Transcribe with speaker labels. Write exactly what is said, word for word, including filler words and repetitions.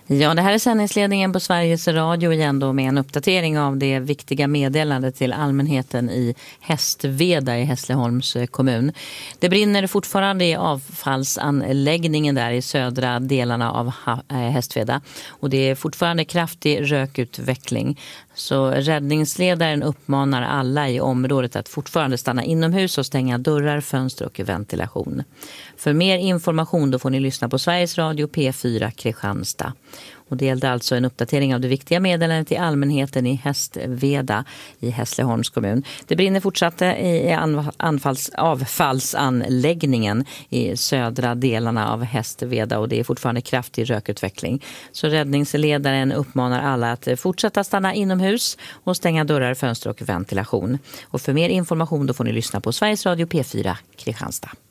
Speaker 1: Ja, det här är sändningsledningen på Sveriges Radio igen då med en uppdatering av det viktiga meddelandet till allmänheten i Hästveda i Hässleholms kommun. Det brinner fortfarande i avfallsanläggningen där i södra delarna av Hästveda och det är fortfarande kraftig rökutveckling. Så räddningsledaren uppmanar alla i området att fortfarande stanna inomhus och stänga dörrar, fönster och ventilation. För mer information då får ni lyssna på Sveriges Radio P fyra Kristianstad. Och det gällde alltså en uppdatering av det viktiga meddelandet till allmänheten i Hästveda i Hässleholms kommun. Det brinner fortsatt i anfalls, avfallsanläggningen i södra delarna av Hästveda och det är fortfarande kraftig rökutveckling. Så räddningsledaren uppmanar alla att fortsätta stanna inomhus och stänga dörrar, fönster och ventilation. Och för mer information då får ni lyssna på Sveriges Radio P fyra Kristianstad.